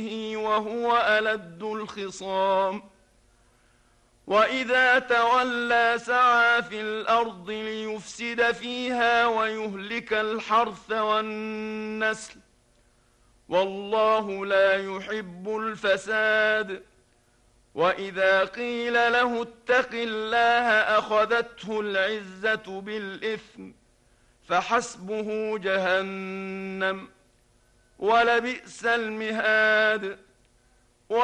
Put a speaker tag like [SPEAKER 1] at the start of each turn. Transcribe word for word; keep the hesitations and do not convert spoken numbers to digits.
[SPEAKER 1] وهو ألد الخصام وإذا تولى سعى في الأرض ليفسد فيها ويهلك الحرث والنسل والله لا يحب الفساد وإذا قيل له اتق الله أخذته العزة بالإثم فحسبه جهنم ولبئس المهاد.